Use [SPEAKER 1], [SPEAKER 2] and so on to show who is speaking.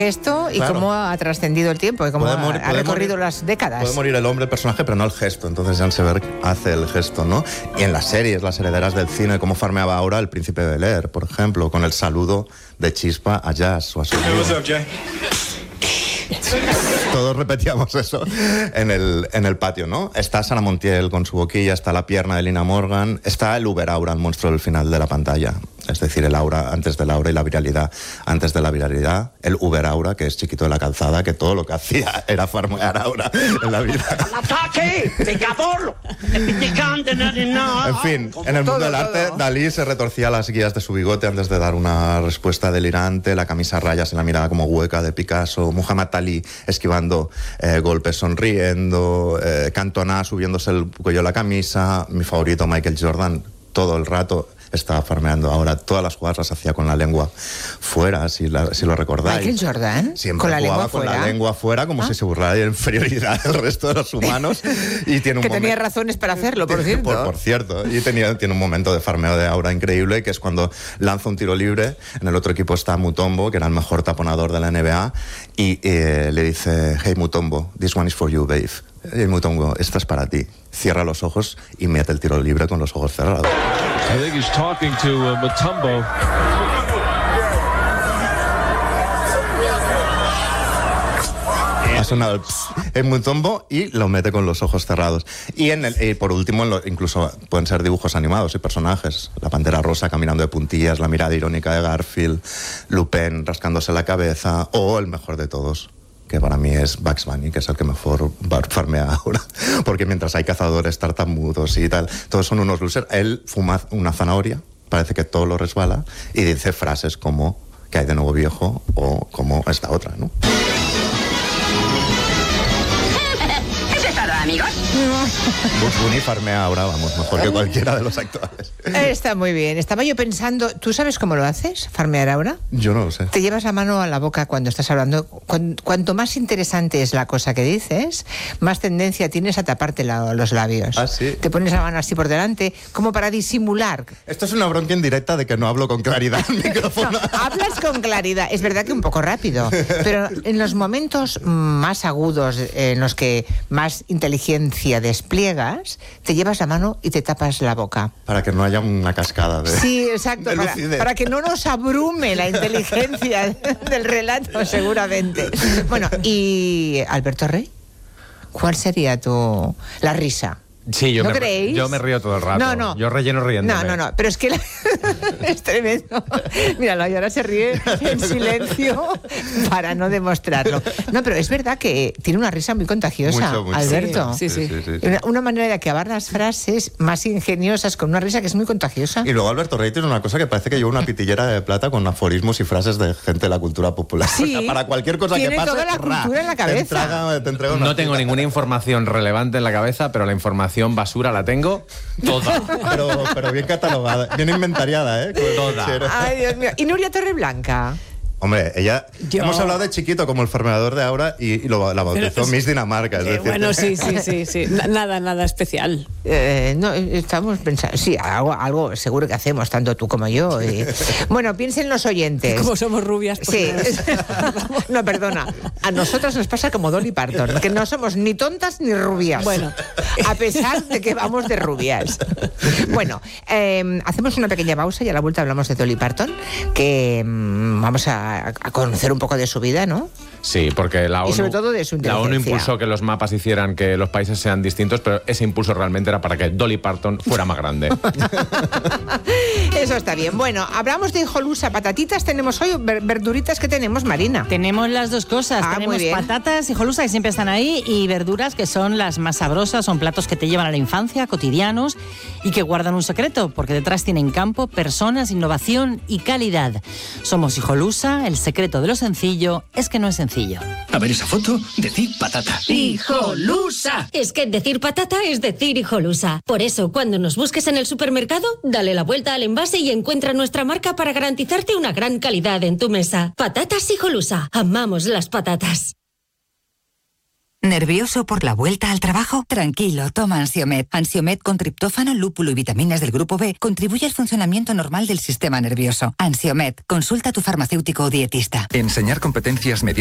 [SPEAKER 1] Esto y
[SPEAKER 2] Claro.
[SPEAKER 1] cómo ha trascendido el tiempo y cómo
[SPEAKER 2] Puede
[SPEAKER 1] ha
[SPEAKER 2] morir- puede
[SPEAKER 1] recorrido
[SPEAKER 2] morir-
[SPEAKER 1] las décadas.
[SPEAKER 2] Puede morir el hombre, el personaje, pero no el gesto. Entonces Jean Seberg hace el gesto, ¿no? Y en las series, las herederas del cine, cómo farmeaba ahora el príncipe de Bel-Air, por ejemplo, con el saludo de Chispa a Jazz o a su amigo. Todos repetíamos eso en el patio, ¿no? Está Sara Montiel con su boquilla, está la pierna de Lina Morgan, está el Uber Aura, el monstruo del final de la pantalla. Es decir, el aura antes del aura y la viralidad antes de la viralidad. El Uber Aura, que es Chiquito de la Calzada, que todo lo que hacía era farmear aura en la vida.
[SPEAKER 3] ¡Ataque! ¡Pecador!
[SPEAKER 2] En fin, en el mundo del arte, Dalí se retorcía las guías de su bigote antes de dar una respuesta delirante, la camisa a rayas en la mirada como hueca de Picasso, Muhammad Ali esquivando golpes sonriendo, Cantona subiéndose el cuello de la camisa, mi favorito Michael Jordan todo el rato estaba farmeando ahora, todas las jugadas las hacía con la lengua fuera, si lo recordáis.
[SPEAKER 1] Michael Jordan,
[SPEAKER 2] siempre
[SPEAKER 1] con la
[SPEAKER 2] jugaba
[SPEAKER 1] lengua
[SPEAKER 2] con
[SPEAKER 1] fuera.
[SPEAKER 2] la lengua fuera como si se burlara de la inferioridad del resto de los humanos y tiene un
[SPEAKER 1] Que tenía
[SPEAKER 2] momento-
[SPEAKER 1] razones para hacerlo, por cierto.
[SPEAKER 2] por cierto, y tiene un momento de farmeo de aura increíble, que es cuando lanza un tiro libre, en el otro equipo está Mutombo, que era el mejor taponador de la NBA, y le dice, hey Mutombo, this one is for you, babe. Y Mutombo, esta es para ti. Cierra los ojos y mete el tiro libre con los ojos cerrados.
[SPEAKER 4] I think he's talking to Mutombo.
[SPEAKER 2] Ha sonado el ps en Mutombo y lo mete con los ojos cerrados. Y por último, incluso pueden ser dibujos animados y personajes. La Pantera Rosa caminando de puntillas, la mirada irónica de Garfield, Lupin rascándose la cabeza, o el mejor de todos, que para mí es Bugs Bunny, que es el que mejor farmea ahora. Porque mientras hay cazadores tartamudos y tal, todos son unos losers. Él fuma una zanahoria, parece que todo lo resbala, y dice frases como que hay de nuevo viejo o como esta otra, ¿no?
[SPEAKER 3] ¿Eso es todo, amigos?
[SPEAKER 2] Bugs Bunny farmea ahora, vamos, mejor que cualquiera de los actuales.
[SPEAKER 1] Está muy bien. Estaba yo pensando, ¿tú sabes cómo lo haces, farmear ahora?
[SPEAKER 2] Yo no lo sé.
[SPEAKER 1] Te llevas la mano a la boca cuando estás hablando. Cuanto más interesante es la cosa que dices, más tendencia tienes a taparte los labios.
[SPEAKER 2] ¿Ah, sí?
[SPEAKER 1] Te pones la mano así por delante, como para disimular.
[SPEAKER 2] Esto es una bronca indirecta de que no hablo con claridad al micrófono.
[SPEAKER 1] No, hablas con claridad. Es verdad que un poco rápido, pero en los momentos más agudos, en los que más inteligencia despliegas, te llevas la mano y te tapas la boca.
[SPEAKER 2] Para que no haya una cascada de...
[SPEAKER 1] Sí, exacto,
[SPEAKER 2] de
[SPEAKER 1] para,
[SPEAKER 2] lucidez.
[SPEAKER 1] para que no nos abrume la inteligencia del relato, seguramente. Bueno, y Alberto Rey, ¿cuál sería la risa?
[SPEAKER 5] Sí,
[SPEAKER 1] ¿No creéis?
[SPEAKER 5] yo me río todo el rato.
[SPEAKER 1] No.
[SPEAKER 5] Yo relleno riéndome.
[SPEAKER 1] No, pero es que es tremendo. Míralo, y ahora se ríe en silencio para no demostrarlo. No, pero es verdad que tiene una risa muy contagiosa,
[SPEAKER 2] Mucho.
[SPEAKER 1] Alberto.
[SPEAKER 2] Sí.
[SPEAKER 1] Una manera de acabar las frases más ingeniosas con una risa que es muy contagiosa.
[SPEAKER 2] Y luego Alberto Rey tiene una cosa que parece que lleva una pitillera de plata con aforismos y frases de gente de la cultura popular.
[SPEAKER 1] Sí.
[SPEAKER 2] O sea, para cualquier cosa
[SPEAKER 1] Tiene
[SPEAKER 2] que pase...
[SPEAKER 1] toda la cultura en la cabeza.
[SPEAKER 2] Te entrega una
[SPEAKER 5] No tengo
[SPEAKER 2] cita.
[SPEAKER 5] ninguna información relevante en la cabeza, pero la información basura la tengo toda.
[SPEAKER 2] Pero bien catalogada, bien inventariada, ¿eh? Con
[SPEAKER 5] Toda.
[SPEAKER 2] fichero.
[SPEAKER 1] Ay, Dios mío. ¿Y Nuria Torreblanca?
[SPEAKER 2] Hombre, ella...
[SPEAKER 6] Yo-
[SPEAKER 2] Hemos hablado de Chiquito como el farmeador de Aura y la bautizó
[SPEAKER 6] Pero-
[SPEAKER 2] Miss Dinamarca. Es decir,
[SPEAKER 6] Bueno, sí. Nada especial.
[SPEAKER 1] No, estamos pensando... Sí, algo seguro que hacemos, tanto tú como yo. Bueno, piensen los oyentes.
[SPEAKER 6] Como somos rubias. pues
[SPEAKER 1] Sí. No, perdona. A nosotras nos pasa como Dolly Parton, que no somos ni tontas ni rubias.
[SPEAKER 6] Bueno.
[SPEAKER 1] A pesar de que vamos de rubias. Bueno, hacemos una pequeña pausa y a la vuelta hablamos de Dolly Parton, que vamos a conocer un poco de su vida, ¿no?
[SPEAKER 5] Sí, porque la ONU,
[SPEAKER 1] Y sobre todo de su
[SPEAKER 5] la ONU
[SPEAKER 1] inteligencia.
[SPEAKER 5] impulsó que los mapas hicieran que los países sean distintos, pero ese impulso realmente era para que Dolly Parton fuera más grande.
[SPEAKER 1] Eso está bien. Bueno, hablamos de hijolusa. Patatitas tenemos hoy, verduritas que tenemos, Marina.
[SPEAKER 7] Tenemos las dos cosas.
[SPEAKER 1] Ah, muy
[SPEAKER 7] Tenemos
[SPEAKER 1] bien.
[SPEAKER 7] patatas hijolusa que siempre están ahí y verduras que son las más sabrosas, son platos que te llevan a la infancia, cotidianos y que guardan un secreto, porque detrás tienen campo, personas, innovación y calidad. Somos hijolusa, el secreto de lo sencillo es que no es sencillo.
[SPEAKER 8] A ver esa foto, decid patata.
[SPEAKER 9] ¡Hijolusa! Es que decir patata es decir hijolusa. Por eso, cuando nos busques en el supermercado, dale la vuelta al envase y encuentra nuestra marca para garantizarte una gran calidad en tu mesa. Patatas hijolusa. Amamos las patatas.
[SPEAKER 10] ¿Nervioso por la vuelta al trabajo? Tranquilo, toma Ansiomed. Ansiomed con triptófano, lúpulo y vitaminas del grupo B contribuye al funcionamiento normal del sistema nervioso. Ansiomed, consulta a tu farmacéutico o dietista.
[SPEAKER 11] Enseñar competencias mediante